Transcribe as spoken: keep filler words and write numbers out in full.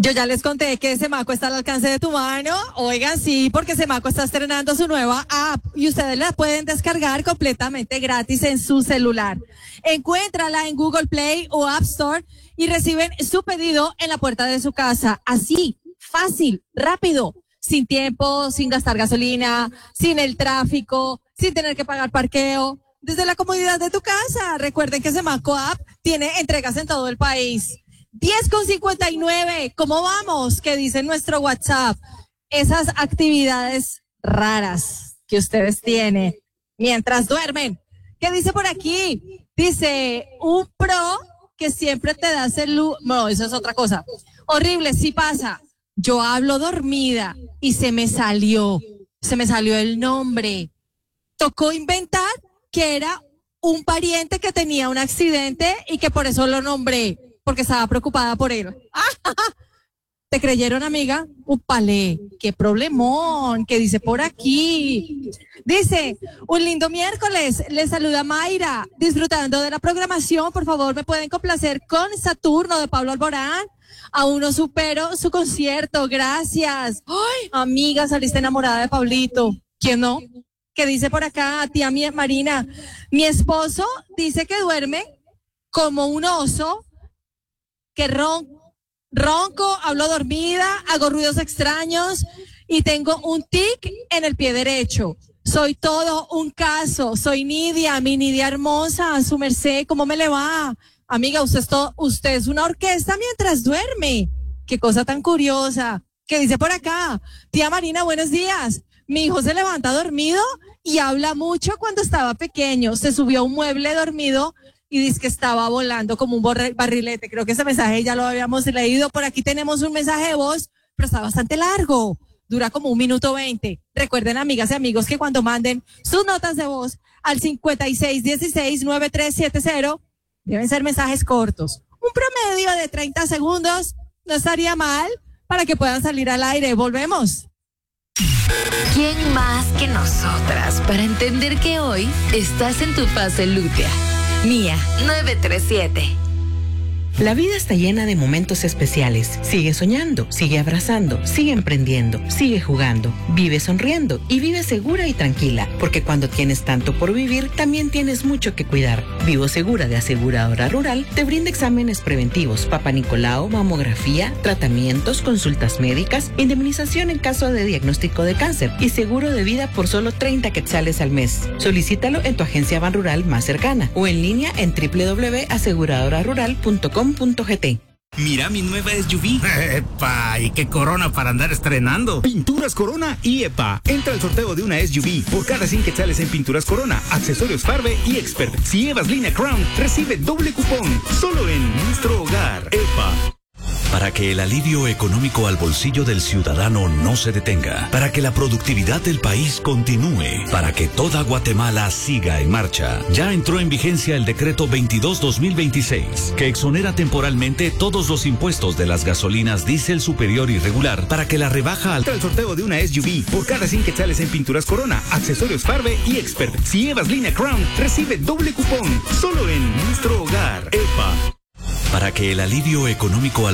Yo ya les conté que Semaco está al alcance de tu mano. Oigan, sí, porque Semaco está estrenando su nueva app y ustedes la pueden descargar completamente gratis en su celular. Encuéntrala en Google Play o App Store y reciben su pedido en la puerta de su casa. Así, fácil, rápido, sin tiempo, sin gastar gasolina, sin el tráfico, sin tener que pagar parqueo. Desde la comodidad de tu casa. Recuerden que Semaco App tiene entregas en todo el país. diez con cincuenta y nueve, ¿cómo vamos? ¿Qué dice nuestro WhatsApp? Esas actividades raras que ustedes tienen mientras duermen. ¿Qué dice por aquí? Dice, un pro que siempre te da salud. No, eso es otra cosa. Horrible, sí pasa. Yo hablo dormida y se me salió, se me salió el nombre. Tocó inventar que era un pariente que tenía un accidente y que por eso lo nombré. Porque estaba preocupada por él. ¿Te creyeron, amiga? Upale, qué problemón, que dice por aquí. Dice, un lindo miércoles, les saluda Mayra, disfrutando de la programación. Por favor, ¿me pueden complacer con Saturno de Pablo Alborán? Aún no supero su concierto, gracias. Ay, amiga, saliste enamorada de Pablito. ¿Quién no? ¿Qué dice por acá, tía mía Marina? Mi esposo dice que duerme como un oso, que ron, ronco, hablo dormida, hago ruidos extraños y tengo un tic en el pie derecho. Soy todo un caso, soy Nidia, mi Nidia hermosa, su merced, ¿cómo me le va? Amiga, usted es, todo, usted es una orquesta mientras duerme. Qué cosa tan curiosa. ¿Qué dice por acá? Tía Marina, buenos días. Mi hijo se levanta dormido y habla mucho cuando estaba pequeño. Se subió a un mueble dormido y dice que estaba volando como un barrilete. Creo que ese mensaje ya lo habíamos leído. Por aquí tenemos un mensaje de voz, pero está bastante largo. Dura como un minuto veinte. Recuerden, amigas y amigos, que cuando manden sus notas de voz al cincuenta y seis dieciséis noventa y tres setenta, deben ser mensajes cortos. Un promedio de treinta segundos no estaría mal para que puedan salir al aire. Volvemos. ¿Quién más que nosotras para entender que hoy estás en tu fase lútea? Mía, nueve tres siete. La vida está llena de momentos especiales. Sigue soñando, sigue abrazando, sigue emprendiendo, sigue jugando, vive sonriendo y vive segura y tranquila, porque cuando tienes tanto por vivir, también tienes mucho que cuidar. Vivo Segura de Aseguradora Rural te brinda exámenes preventivos, Papa Nicolau, mamografía, tratamientos, consultas médicas, indemnización en caso de diagnóstico de cáncer y seguro de vida por solo treinta quetzales al mes. Solicítalo en tu agencia Ban Rural más cercana o en línea en doble u doble u doble u punto aseguradora rural punto com punto gt. Mira mi nueva S U V. ¡Epa! ¿Y qué Corona para andar estrenando? Pinturas Corona y EPA. Entra al sorteo de una S U V por cada cien quetzales en Pinturas Corona, accesorios Farbe y Expert. Si llevas línea Crown, recibe doble cupón. Solo en nuestro hogar. EPA. Para que el alivio económico al bolsillo del ciudadano no se detenga, para que la productividad del país continúe, para que toda Guatemala siga en marcha, ya entró en vigencia el decreto veintidós dos mil veintiséis, que exonera temporalmente todos los impuestos de las gasolinas diésel superior y regular para que la rebaja al... Entra al sorteo de una S U V por cada cien quetzales en Pinturas Corona, accesorios Farbe y Expert. Si llevas línea Crown, recibe doble cupón. Solo en nuestro hogar. EPA. Para que el alivio económico al